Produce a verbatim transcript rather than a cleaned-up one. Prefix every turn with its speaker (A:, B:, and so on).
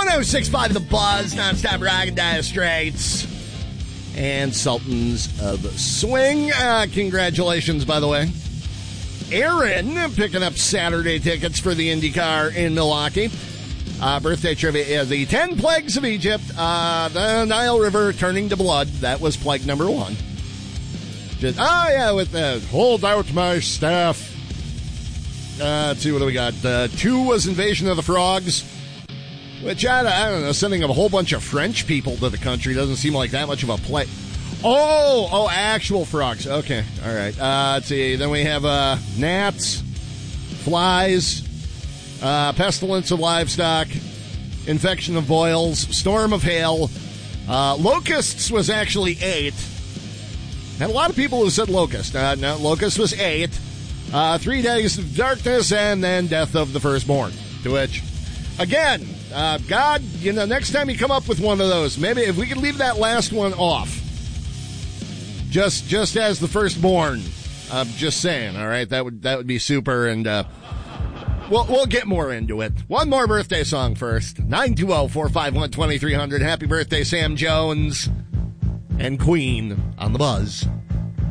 A: one oh six point five The Buzz, nonstop rock and Dire Straits, and Sultans of Swing. Uh, congratulations, by the way. Aaron picking up Saturday tickets for the IndyCar in Milwaukee. Uh, birthday trivia is the Ten Plagues of Egypt. Uh, the Nile River turning to blood. That was plague number one. Just, oh, yeah, with the hold out my staff. Uh, let's see, what do we got? Uh, two was Invasion of the Frogs, which, I, I don't know, sending a whole bunch of French people to the country doesn't seem like that much of a play. Oh, oh, actual frogs. Okay, all right. Uh, let's see. Then we have uh, gnats, flies, uh, pestilence of livestock, infection of boils, storm of hail. Uh, locusts was actually eight. Had a lot of people who said locust. Uh, no, locust was eight. Uh, three days of darkness, and then death of the firstborn. To which, again, uh, God, you know, next time you come up with one of those, maybe if we could leave that last one off. Just just as the firstborn. I'm just saying, all right? That would that would be super, and uh, we'll, we'll get more into it. One more birthday song first. nine two zero, four five one, two three zero zero. Happy birthday, Sam Jones and Queen on The Buzz.